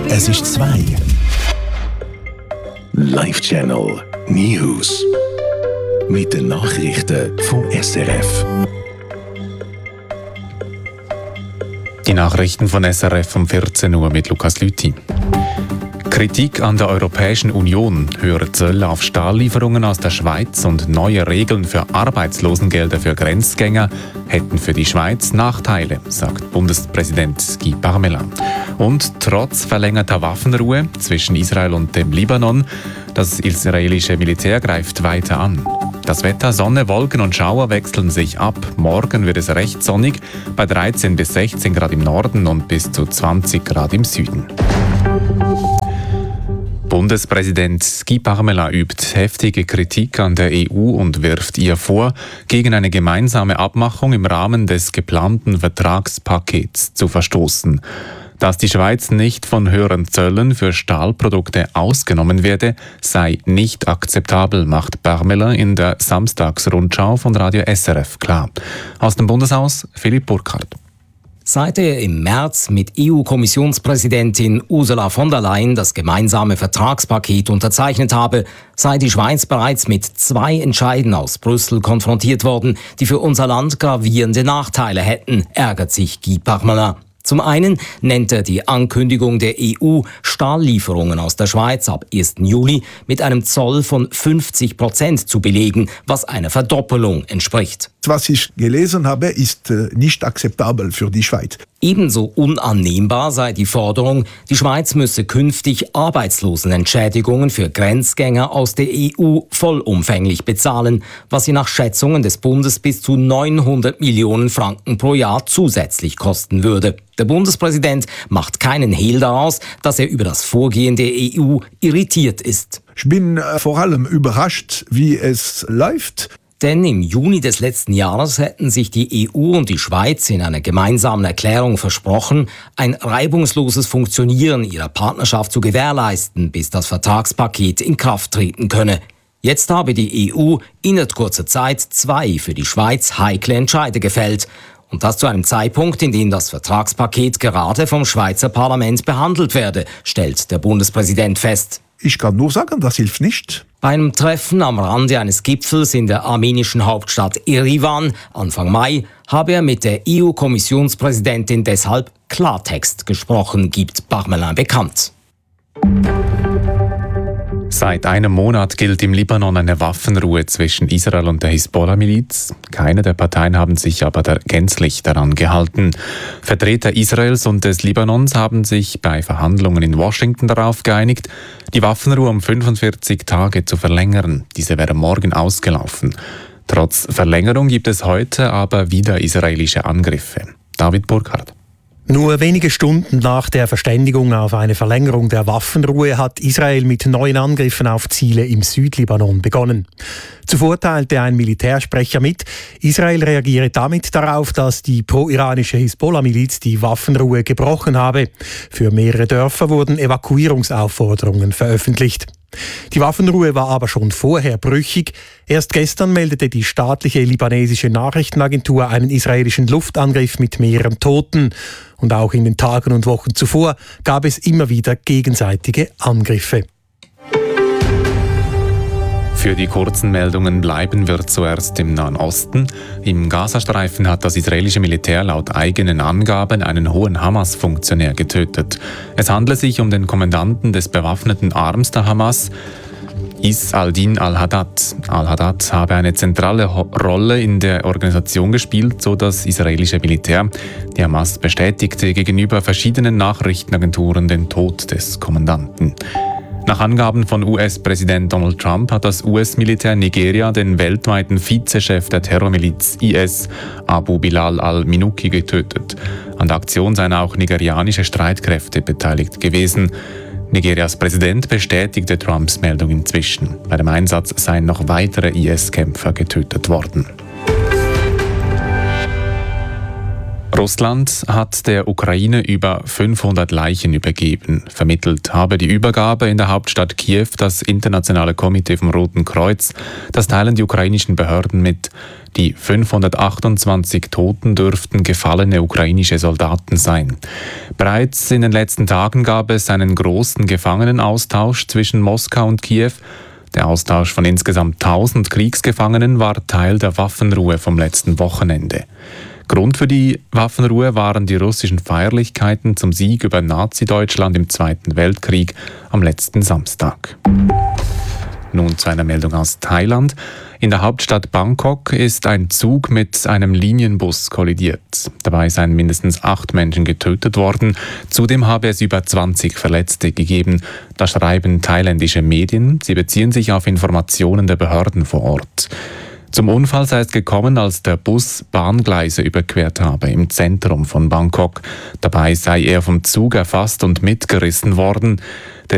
Es ist 2. Live-Channel News. Mit den Nachrichten vom SRF. Die Nachrichten von SRF um 14 Uhr mit Lukas Lüthi. Kritik an der Europäischen Union, höhere Zölle auf Stahllieferungen aus der Schweiz und neue Regeln für Arbeitslosengelder für Grenzgänger hätten für die Schweiz Nachteile, sagt Bundespräsident Guy Parmelin. Und trotz verlängerter Waffenruhe zwischen Israel und dem Libanon, das israelische Militär greift weiter an. Das Wetter, Sonne, Wolken und Schauer wechseln sich ab. Morgen wird es recht sonnig, bei 13 bis 16 Grad im Norden und bis zu 20 Grad im Süden. Bundespräsident Guy Parmelin übt heftige Kritik an der EU und wirft ihr vor, gegen eine gemeinsame Abmachung im Rahmen des geplanten Vertragspakets zu verstoßen. Dass die Schweiz nicht von höheren Zöllen für Stahlprodukte ausgenommen werde, sei nicht akzeptabel, macht Parmelin in der Samstagsrundschau von Radio SRF klar. Aus dem Bundeshaus Philipp Burkhardt. Seit er im März mit EU-Kommissionspräsidentin Ursula von der Leyen das gemeinsame Vertragspaket unterzeichnet habe, sei die Schweiz bereits mit 2 Entscheiden aus Brüssel konfrontiert worden, die für unser Land gravierende Nachteile hätten, ärgert sich Guy Parmelin. Zum einen nennt er die Ankündigung der EU, Stahllieferungen aus der Schweiz ab 1. Juli mit einem Zoll von 50% zu belegen, was einer Verdoppelung entspricht. Was ich gelesen habe, ist nicht akzeptabel für die Schweiz. Ebenso unannehmbar sei die Forderung, die Schweiz müsse künftig Arbeitslosenentschädigungen für Grenzgänger aus der EU vollumfänglich bezahlen, was sie nach Schätzungen des Bundes bis zu 900 Millionen Franken pro Jahr zusätzlich kosten würde. Der Bundespräsident macht keinen Hehl daraus, dass er über das Vorgehen der EU irritiert ist. Ich bin vor allem überrascht, wie es läuft. Denn im Juni des letzten Jahres hätten sich die EU und die Schweiz in einer gemeinsamen Erklärung versprochen, ein reibungsloses Funktionieren ihrer Partnerschaft zu gewährleisten, bis das Vertragspaket in Kraft treten könne. Jetzt habe die EU innerhalb kurzer Zeit 2 für die Schweiz heikle Entscheide gefällt. Und das zu einem Zeitpunkt, in dem das Vertragspaket gerade vom Schweizer Parlament behandelt werde, stellt der Bundespräsident fest. Ich kann nur sagen, das hilft nicht. Bei einem Treffen am Rande eines Gipfels in der armenischen Hauptstadt Erivan Anfang Mai habe er mit der EU-Kommissionspräsidentin deshalb Klartext gesprochen, gibt Parmelin bekannt. Seit einem Monat gilt im Libanon eine Waffenruhe zwischen Israel und der Hisbollah-Miliz. Keine der Parteien haben sich aber gänzlich daran gehalten. Vertreter Israels und des Libanons haben sich bei Verhandlungen in Washington darauf geeinigt, die Waffenruhe um 45 Tage zu verlängern. Diese wäre morgen ausgelaufen. Trotz Verlängerung gibt es heute aber wieder israelische Angriffe. David Burkhardt. Nur wenige Stunden nach der Verständigung auf eine Verlängerung der Waffenruhe hat Israel mit neuen Angriffen auf Ziele im Südlibanon begonnen. Zuvor teilte ein Militärsprecher mit, Israel reagiere damit darauf, dass die pro-iranische Hisbollah-Miliz die Waffenruhe gebrochen habe. Für mehrere Dörfer wurden Evakuierungsaufforderungen veröffentlicht. Die Waffenruhe war aber schon vorher brüchig. Erst gestern meldete die staatliche libanesische Nachrichtenagentur einen israelischen Luftangriff mit mehreren Toten. Und auch in den Tagen und Wochen zuvor gab es immer wieder gegenseitige Angriffe. Für die kurzen Meldungen bleiben wir zuerst im Nahen Osten. Im Gazastreifen hat das israelische Militär laut eigenen Angaben einen hohen Hamas-Funktionär getötet. Es handle sich um den Kommandanten des bewaffneten Arms der Hamas, Is al-Din al-Haddad. Al-Haddad habe eine zentrale Rolle in der Organisation gespielt, so das israelische Militär. Die Hamas bestätigte gegenüber verschiedenen Nachrichtenagenturen den Tod des Kommandanten. Nach Angaben von US-Präsident Donald Trump hat das US-Militär Nigeria den weltweiten Vizechef der Terrormiliz IS, Abu Bilal al-Minuki, getötet. An der Aktion seien auch nigerianische Streitkräfte beteiligt gewesen. Nigerias Präsident bestätigte Trumps Meldung inzwischen. Bei dem Einsatz seien noch weitere IS-Kämpfer getötet worden. Russland hat der Ukraine über 500 Leichen übergeben. Vermittelt habe die Übergabe in der Hauptstadt Kiew das Internationale Komitee vom Roten Kreuz. Das teilen die ukrainischen Behörden mit. Die 528 Toten dürften gefallene ukrainische Soldaten sein. Bereits in den letzten Tagen gab es einen großen Gefangenenaustausch zwischen Moskau und Kiew. Der Austausch von insgesamt 1000 Kriegsgefangenen war Teil der Waffenruhe vom letzten Wochenende. Grund für die Waffenruhe waren die russischen Feierlichkeiten zum Sieg über Nazi-Deutschland im Zweiten Weltkrieg am letzten Samstag. Nun zu einer Meldung aus Thailand. In der Hauptstadt Bangkok ist ein Zug mit einem Linienbus kollidiert. Dabei seien mindestens 8 Menschen getötet worden. Zudem habe es über 20 Verletzte gegeben. Das schreiben thailändische Medien. Sie beziehen sich auf Informationen der Behörden vor Ort. Zum Unfall sei es gekommen, als der Bus Bahngleise überquert habe im Zentrum von Bangkok. Dabei sei er vom Zug erfasst und mitgerissen worden.